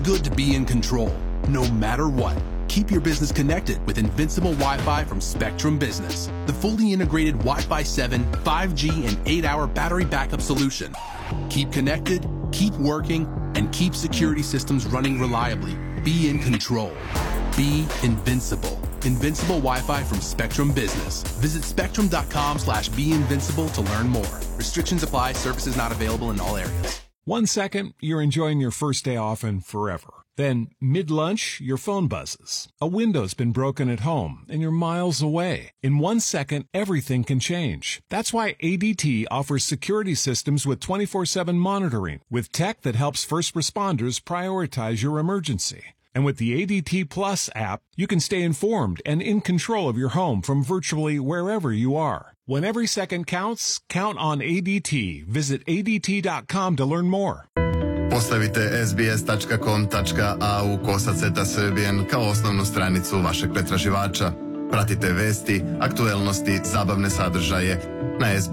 Good to be in control, no matter what. Keep your business connected with Invincible Wi-Fi from Spectrum Business, the fully integrated Wi-Fi 7, 5G, and 8-hour battery backup solution. Keep connected, keep working, and keep security systems running reliably. Be in control. Be invincible. Invincible Wi-Fi from Spectrum Business. Visit spectrum.com/beinvincible to learn more. Restrictions apply. Services not available in all areas. 1 second, you're enjoying your first day off and forever. Then, mid-lunch, your phone buzzes. A window's been broken at home, and you're miles away. In 1 second, everything can change. That's why ADT offers security systems with 24/7 monitoring, with tech that helps first responders prioritize your emergency. And with the ADT Plus app, you can stay informed and in control of your home from virtually wherever you are. When every second counts, count on ADT. Visit ADT.com to learn more. Postavite sbs.com.au/Serbian kao osnovnu stranicu vašeg pretraživača. Pratite vesti, aktuelnosti, zabavne sadržaje na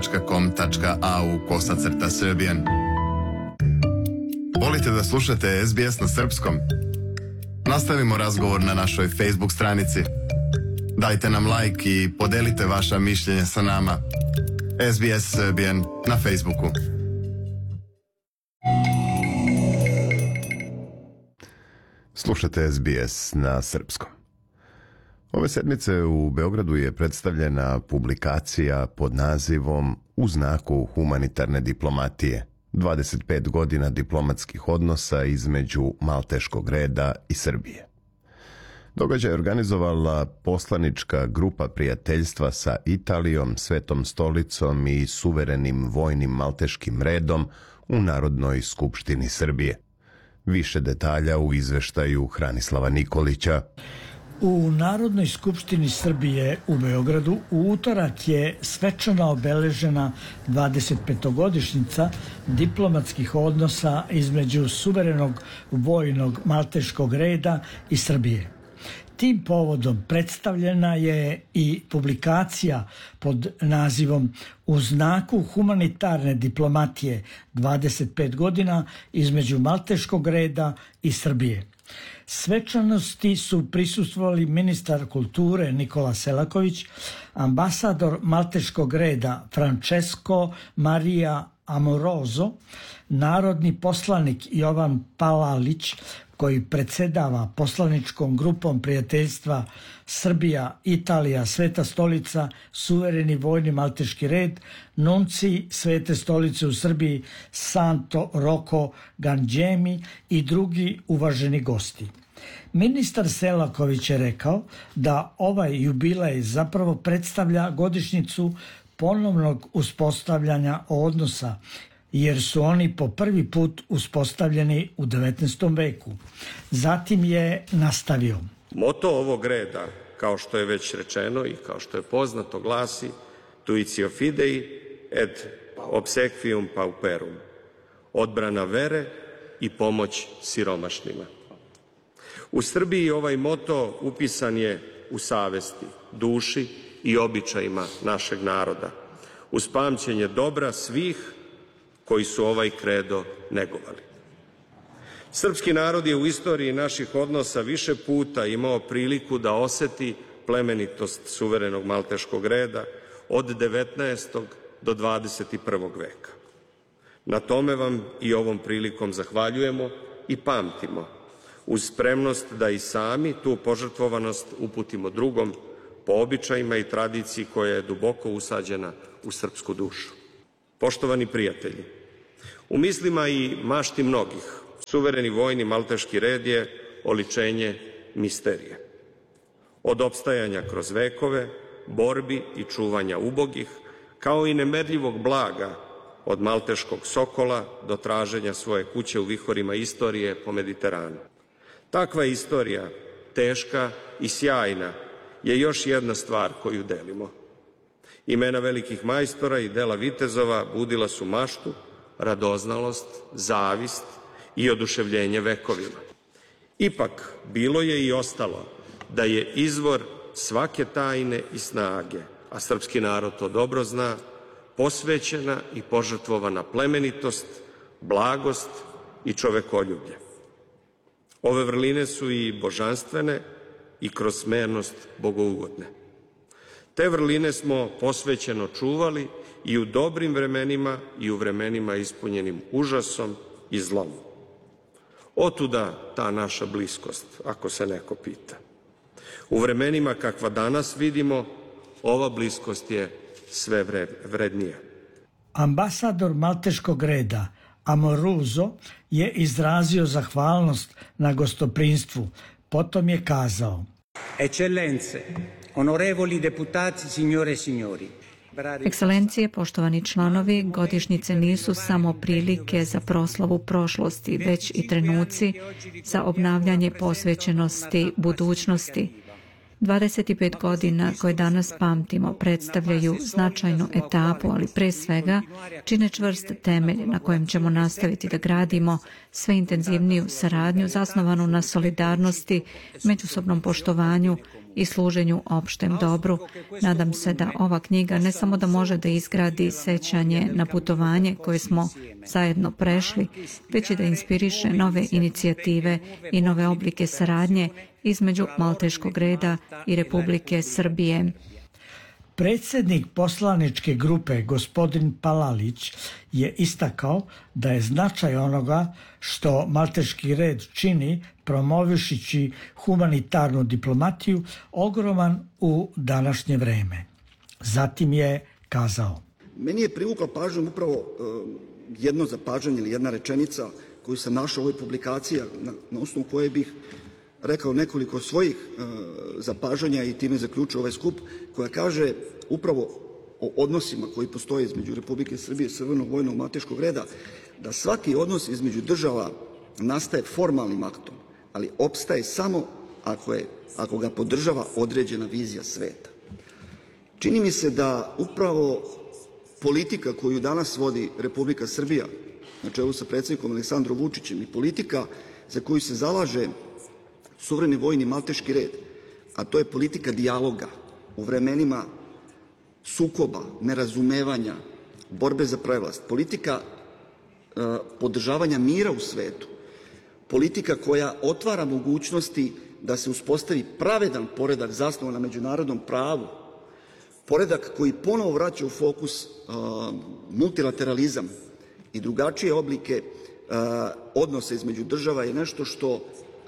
sbs.com.au/Serbian. Volite da slušate SBS na srpskom? Nastavimo razgovor na našoj Facebook stranici. Dajte nam like i podelite vaša mišljenja sa nama. SBS Serbian na Facebooku. Slušate SBS na srpskom. Ove sedmice u Beogradu je predstavljena publikacija pod nazivom U znaku humanitarne diplomatije. 25 godina diplomatskih odnosa između Malteškog reda i Srbije. Događaj je organizovala poslanička grupa prijateljstva sa Italijom, Svetom stolicom i suverenim vojnim Malteškim redom u Narodnoj skupštini Srbije. Više detalja u izveštaju Hranislava Nikolića. U Narodnoj skupštini Srbije u Beogradu u utorak je svečano obeležena 25-godišnjica diplomatskih odnosa između suverenog vojnog Malteškog reda i Srbije. Tim povodom predstavljena je i publikacija pod nazivom U znaku humanitarne diplomatije 25 godina između Malteškog reda i Srbije. Svečanosti su prisustvovali ministar kulture Nikola Selaković, ambasador Malteškog reda Francesco Maria Amoroso, narodni poslanik Jovan Palalić, koji predsedava poslaničkom grupom prijateljstva Srbija, Italija, Sveta stolica, suvereni vojni Malteški red, nunci Svete stolice u Srbiji Santo Rocco Gangemi i drugi uvaženi gosti. Ministar Selaković je rekao da ovaj jubilej zapravo predstavlja godišnjicu ponovnog uspostavljanja odnosa, jer su oni po prvi put uspostavljeni u 19. veku. Zatim je nastavio. Moto ovog reda, kao što je već rečeno i kao što je poznato, glasi Tuitio fidei et obsequium pauperum. Odbrana vere i pomoć siromašnima. U Srbiji ovaj moto upisan je u savesti, duši i običajima našeg naroda, uz pamćenje dobra svih koji su ovaj kredo negovali. Srpski narod je u istoriji naših odnosa više puta imao priliku da oseti plemenitost suverenog Malteškog reda od 19. do 21. veka. Na tome vam i ovom prilikom zahvaljujemo i pamtimo, uz spremnost da i sami tu požrtvovanost uputimo drugom po običajima i tradiciji koja je duboko usađena u srpsku dušu. Poštovani prijatelji, u mislima i mašti mnogih, suvereni vojni Malteški red je oličenje misterije. Od opstajanja kroz vekove, borbi i čuvanja ubogih, kao i nemerljivog blaga, od malteškog sokola do traženja svoje kuće u vihorima istorije po Mediteranu. Takva istorija, teška i sjajna, je još jedna stvar koju delimo. Imena velikih majstora i dela vitezova budila su maštu, radoznalost, zavist i oduševljenje vekovima. Ipak, bilo je i ostalo da je izvor svake tajne i snage, a srpski narod to dobro zna, posvećena i požrtvovana plemenitost, blagost i čovekoljublje. Ove vrline su i božanstvene i kroz smernost bogougodne. Te vrline smo posvećeno čuvali i u dobrim vremenima i u vremenima ispunjenim užasom i zlom. Otuda ta naša bliskost, ako se neko pita. U vremenima kakva danas vidimo, ova bliskost je sve vrednija. Ambasador Malteškog reda Amoruso je izrazio zahvalnost na gostoprinstvu. Potom je kazao: Eccellenze, onorevoli deputati, signore e signori. Ekscelencije, poštovani članovi, godišnjice nisu samo prilike za proslavu prošlosti, već i trenuci za obnavljanje posvećenosti budućnosti. 25 godina koje danas pamtimo predstavljaju značajnu etapu, ali pre svega čine čvrst temelj na kojem ćemo nastaviti da gradimo sve intenzivniju saradnju zasnovanu na solidarnosti, međusobnom poštovanju i služenju opštem dobru. Nadam se da ova knjiga ne samo da može da izgradi sećanje na putovanje koje smo zajedno prešli, već i da inspiriše nove inicijative i nove oblike saradnje između Malteškog reda i Republike Srbije. Predsjednik poslaničke grupe, gospodin Palalić, je istakao da je značaj onoga što Malteški red čini promovišići humanitarnu diplomatiju ogroman u današnje vreme. Zatim je kazao: Meni je privukla pažnjom upravo jedno zapažanje ili jedna rečenica koju sam našao u ovoj publikaciji, na osnovu koje bih rekao nekoliko svojih zapažanja i time zaključio ovaj skup, koja kaže upravo o odnosima koji postoje između Republike Srbije i Crvenog vojnog Malteškog reda, da svaki odnos između država nastaje formalnim aktom, ali opstaje samo ako ga podržava određena vizija sveta. Čini mi se da upravo politika koju danas vodi Republika Srbija na čelu sa predsjednikom Aleksandrom Vučićem i politika za koju se zalaže Suvereni vojni Malteški red, a to je politika dijaloga u vremenima sukoba, nerazumevanja, borbe za prevlast, politika podržavanja mira u svetu, politika koja otvara mogućnosti da se uspostavi pravedan poredak zasnovan na međunarodnom pravu, poredak koji ponovo vraća u fokus multilateralizam i drugačije oblike odnosa između država je nešto što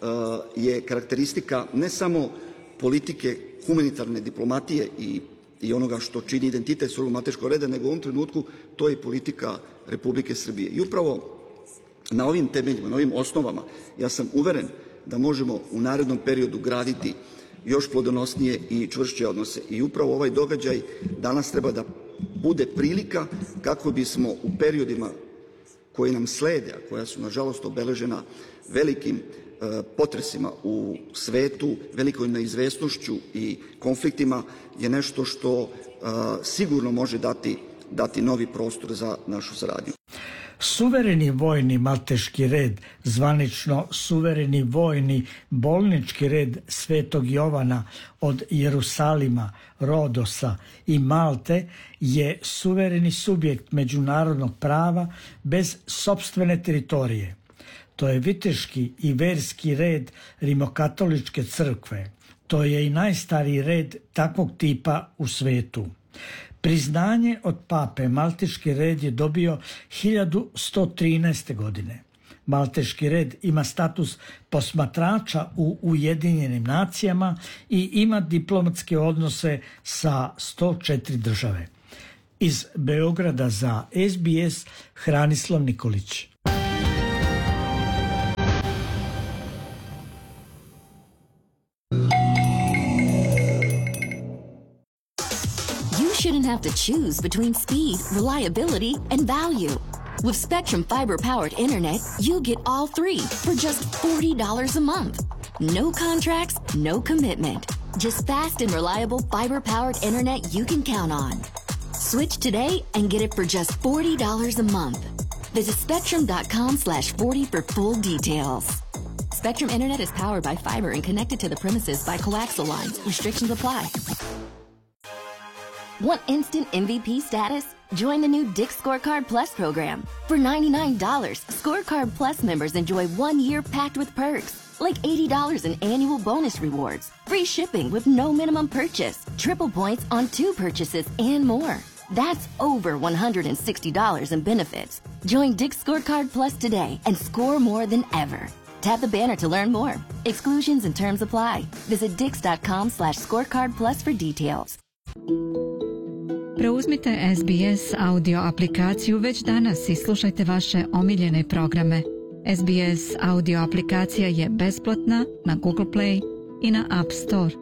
je karakteristika ne samo politike humanitarne diplomatije i onoga što čini identitet Crvenog Malteškog reda, nego u ovom trenutku to je politika Republike Srbije. I upravo na ovim temeljima, na ovim osnovama, ja sam uveren da možemo u narednom periodu graditi još plodonosnije i čvršće odnose. I upravo ovaj događaj danas treba da bude prilika kako bismo u periodima koji nam slede, a koja su nažalost obeležena velikim potresima u svetu, velikom neizvesnošću i konfliktima, je nešto što sigurno može dati novi prostor za našu saradnju. Suvereni vojni Malteški red, zvanično Suvereni vojni bolnički red Svetog Jovana od Jerusalima, Rodosa i Malte, je suvereni subjekt međunarodnog prava bez sopstvene teritorije. To je viteški i verski red Rimokatoličke crkve. To je i najstariji red takvog tipa u svetu. Priznanje od pape Malteški red je dobio 1113. godine. Malteški red ima status posmatrača u Ujedinjenim nacijama i ima diplomatske odnose sa 104 države. Iz Beograda za SBS Hranislav Nikolić. Shouldn't have to choose between speed, reliability, and value. With Spectrum fiber-powered internet, you get all three for just $40 a month. No contracts, no commitment. Just fast and reliable fiber-powered internet you can count on. Switch today and get it for just $40 a month. Visit spectrum.com/40 for full details. Spectrum Internet is powered by fiber and connected to the premises by coaxial lines. Restrictions apply. Want instant MVP status? Join the new Dick's Scorecard Plus program. For $99, Scorecard Plus members enjoy 1 year packed with perks, like $80 in annual bonus rewards, free shipping with no minimum purchase, triple points on 2 purchases, and more. That's over $160 in benefits. Join Dick's Scorecard Plus today and score more than ever. Tap the banner to learn more. Exclusions and terms apply. Visit dix.com/scorecard plus for details. Preuzmite SBS audio aplikaciju već danas i slušajte vaše omiljene programe. SBS audio aplikacija je besplatna na Google Play i na App Store.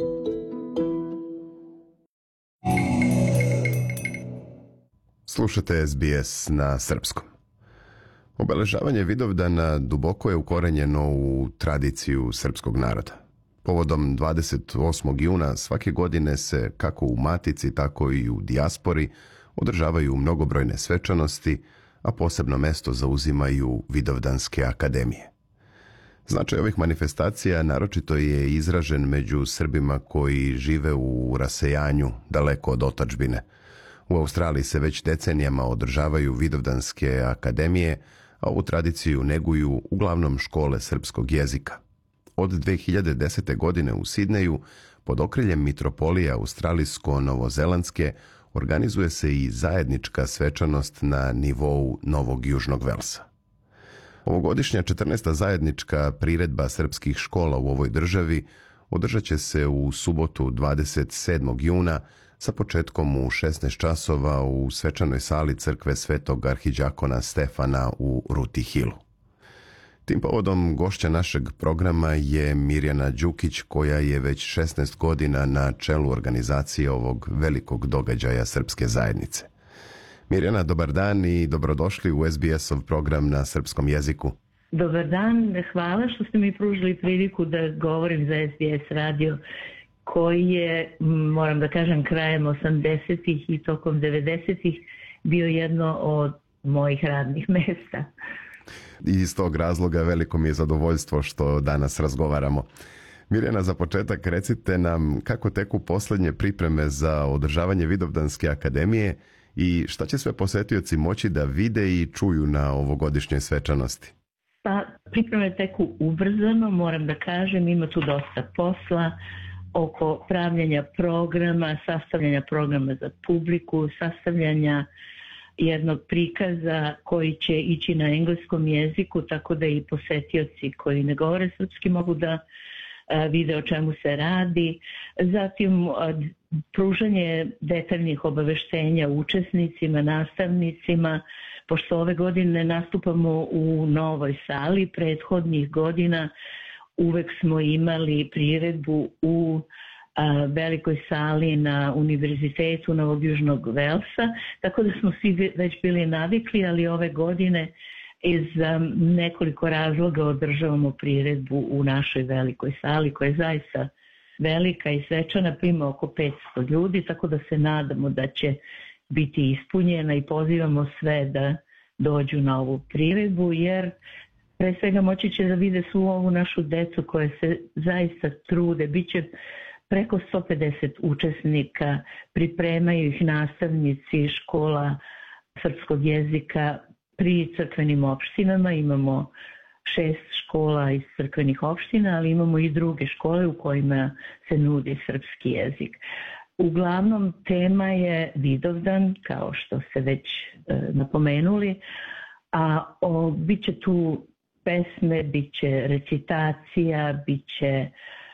Slušate SBS na srpskom. Obeležavanje Vidovdana duboko je ukorenjeno u tradiciju srpskog naroda. Povodom 28. juna svake godine se, kako u matici, tako i u dijaspori, održavaju mnogobrojne svečanosti, a posebno mesto zauzimaju Vidovdanske akademije. Značaj ovih manifestacija naročito je izražen među Srbima koji žive u rasejanju daleko od otadžbine. U Australiji se već decenijama održavaju Vidovdanske akademije, a ovu tradiciju neguju uglavnom škole srpskog jezika. Od 2010. godine u Sidneju, pod okriljem mitropolije australijsko-novozelandske, organizuje se i zajednička svečanost na nivou Novog Južnog Velsa. Ovogodišnja 14. zajednička priredba srpskih škola u ovoj državi održat će se u subotu 27. juna sa početkom u 16 časova u svečanoj sali crkve Svetog arhidžakona Stefana u Ruti Hillu. Tim povodom gošća našeg programa je Mirjana Đukić, koja je već 16 godina na čelu organizacije ovog velikog događaja srpske zajednice. Mirjana, dobar dan i dobrodošli u SBS-ov program na srpskom jeziku. Dobar dan, hvala što ste mi pružili priliku da govorim za SBS radio, koji je, moram da kažem, krajem 80-ih i tokom 90-ih bio jedno od mojih radnih mesta. I iz tog razloga veliko mi je zadovoljstvo što danas razgovaramo. Mirjana, za početak recite nam kako teku posljednje pripreme za održavanje Vidovdanske akademije i šta će sve posetioci moći da vide i čuju na ovogodišnjoj svečanosti? Pa, pripreme teku ubrzano, moram da kažem, ima tu dosta posla oko pravljenja programa, sastavljanja programa za publiku, sastavljanja jednog prikaza koji će ići na engleskom jeziku, tako da i posetioci koji ne govore srpski mogu da vide o čemu se radi. Zatim pružanje detaljnih obaveštenja učesnicima, nastavnicima, pošto ove godine nastupamo u novoj sali, prethodnih godina uvek smo imali priredbu u velikoj sali na Univerzitetu Novog Južnog Velsa, tako da smo svi već bili navikli, ali ove godine iz nekoliko razloga održavamo priredbu u našoj velikoj sali, koja je zaista velika i svečana, prima oko 500 ljudi, tako da se nadamo da će biti ispunjena i pozivamo sve da dođu na ovu priredbu, jer pre svega moći će da vide svu ovu našu decu koja se zaista trude. Biće preko 150 učesnika, pripremaju ih nastavnici škola srpskog jezika pri crkvenim opštinama. Imamo 6 škola iz crkvenih opština, ali imamo i druge škole u kojima se nudi srpski jezik. Uglavnom tema je Vidovdan, kao što ste već napomenuli, a bit će tu pesme, bit će recitacija, bit će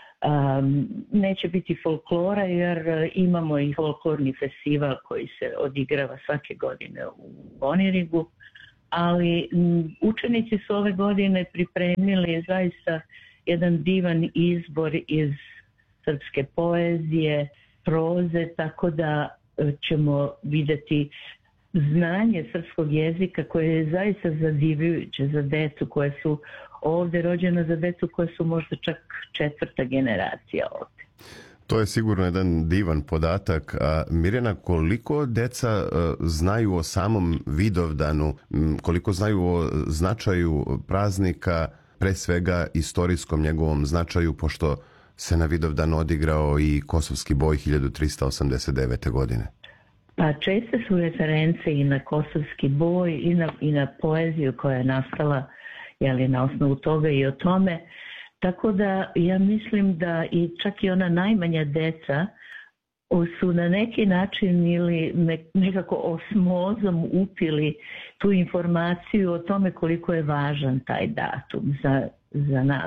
neće biti folklora, jer imamo i folklorni festival koji se odigrava svake godine u Bonirigu, ali učenici su ove godine pripremili zaista jedan divan izbor iz srpske poezije, proze, tako da ćemo videti znanje srpskog jezika koje je zaista zadivljujuće za decu koje su ovdje rođena, za decu koje su možda čak 4. generacija ovdje. To je sigurno jedan divan podatak. A Mirjana, koliko deca znaju o samom Vidovdanu, koliko znaju o značaju praznika, pre svega istorijskom njegovom značaju, pošto se na Vidovdan odigrao i Kosovski boj 1389. godine? Pa česte su reference i na Kosovski boj i na poeziju koja je nastala na osnovu toga i o tome. Tako da ja mislim da i čak i ona najmanja deca su na neki način ili nekako osmozom upili tu informaciju o tome koliko je važan taj datum za nas,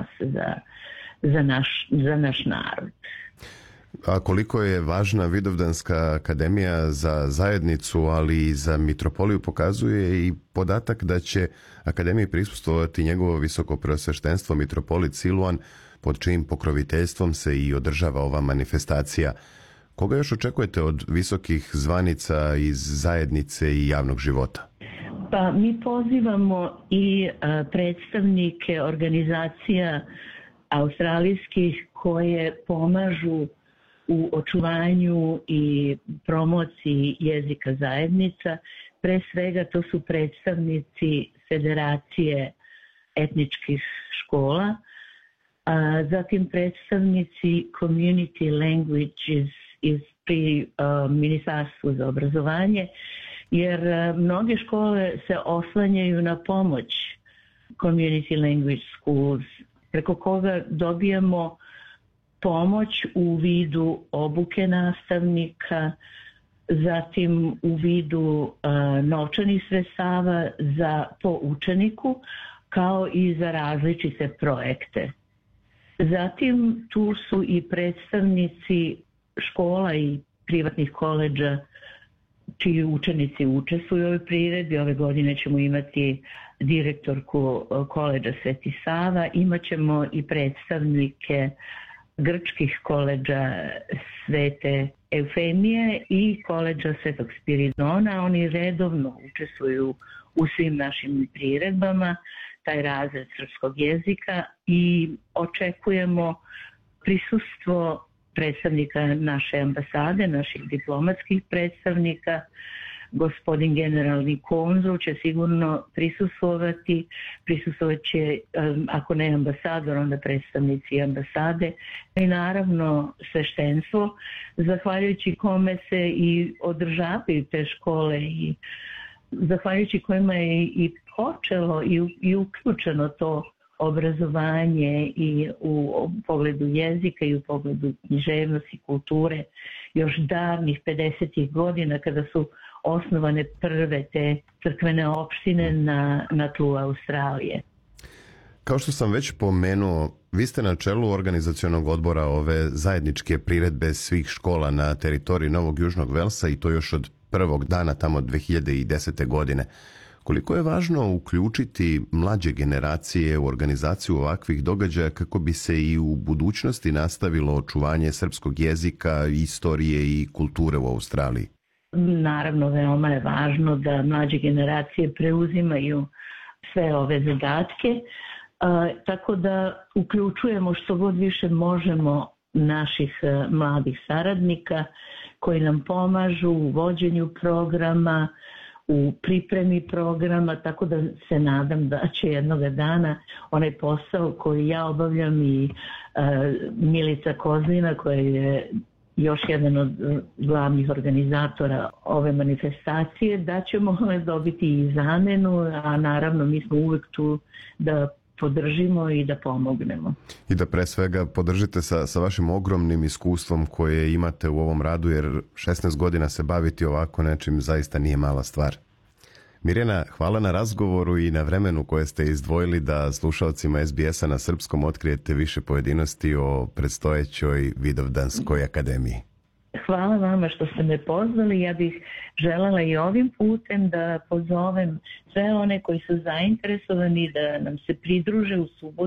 za naš narod. A koliko je važna Vidovdanska akademija za zajednicu, ali i za mitropoliju, pokazuje i podatak da će akademiji prisustvovati njegovo visokopreosveštenstvo mitropolit Siluan, pod čijim pokroviteljstvom se i održava ova manifestacija. Koga još očekujete od visokih zvanica iz zajednice i javnog života? Pa mi pozivamo i predstavnike organizacija australijskih koje pomažu u očuvanju i promociji jezika zajednica. Pre svega to su predstavnici Federacije etničkih škola, a zatim predstavnici Community Languages pri Ministarstvu za obrazovanje, jer mnoge škole se oslanjaju na pomoć Community Language Schools, preko koga dobijamo pomoć u vidu obuke nastavnika, zatim u vidu novčanih sredstava po učeniku, kao i za različite projekte. Zatim tu su i predstavnici škola i privatnih koledža čiji učenici učestvuju u ovoj priredbi. Ove godine ćemo imati direktorku koledža Sveti Sava, imat ćemo i predstavnike grčkih koledža Svete Eufemije i koledža Svetog Spiridona. Oni redovno učestvuju u svim našim priredbama, taj razred srpskog jezika, i očekujemo prisustvo predstavnika naše ambasade, naših diplomatskih predstavnika. Gospodin generalni konzul će sigurno prisustvovat će, ako ne ambasador, onda predstavnici ambasade i naravno sveštenstvo, zahvaljujući kome se i održavaju te škole i zahvaljujući kojima je i počelo i uključeno to obrazovanje i u pogledu jezika i u pogledu književnosti, kulture, još davnih 50. godina kada su osnovane prve te crkvene opštine na tlu Australije. Kao što sam već pomenuo, vi ste na čelu organizacionog odbora ove zajedničke priredbe svih škola na teritoriji Novog Južnog Velsa, i to još od prvog dana tamo 2010. godine. Koliko je važno uključiti mlađe generacije u organizaciju ovakvih događaja kako bi se i u budućnosti nastavilo očuvanje srpskog jezika, istorije i kulture u Australiji? Naravno, veoma je važno da mlađe generacije preuzimaju sve ove zadatke, tako da uključujemo što god više možemo naših mladih saradnika koji nam pomažu u vođenju programa, u pripremi programa, tako da se nadam da će jednoga dana onaj posao koji ja obavljam i Milica Kozlina, koja je još jedan od glavnih organizatora ove manifestacije, da ćemo dobiti i zamenu, a naravno mi smo uvek tu da podržimo i da pomognemo. I da pre svega podržite sa vašim ogromnim iskustvom koje imate u ovom radu, jer 16 godina se baviti ovako nečim zaista nije mala stvar. Mirjana, hvala na razgovoru i na vremenu koje ste izdvojili da slušalcima SBS-a na srpskom otkrijete više pojedinosti o predstojećoj Vidovdanskoj akademiji. Hvala vama što ste me pozvali. Ja bih želela i ovim putem da pozovem sve one koji su zainteresovani da nam se pridruže u subotu